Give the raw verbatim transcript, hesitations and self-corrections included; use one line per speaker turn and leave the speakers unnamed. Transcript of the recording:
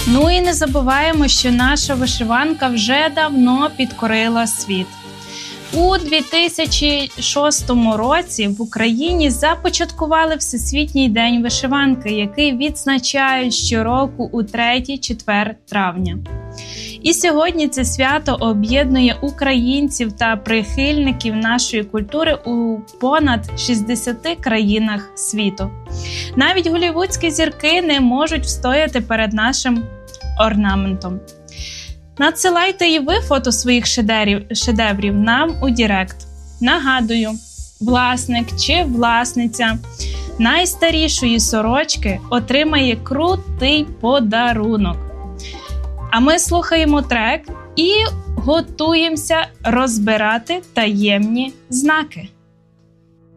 Ну і не забуваємо, що наша вишиванка вже давно підкорила світ. У дві тисячі шостому році в Україні започаткували Всесвітній день вишиванки, який відзначають щороку у третій четвер травня. І сьогодні це свято об'єднує українців та прихильників нашої культури у понад шістдесяти країнах світу. Навіть голлівудські зірки не можуть встояти перед нашим орнаментом. Надсилайте і ви фото своїх шедеврів, шедеврів нам у Дірект. Нагадую, власник чи власниця найстарішої сорочки отримає крутий подарунок. А ми слухаємо трек і готуємося розбирати таємні знаки.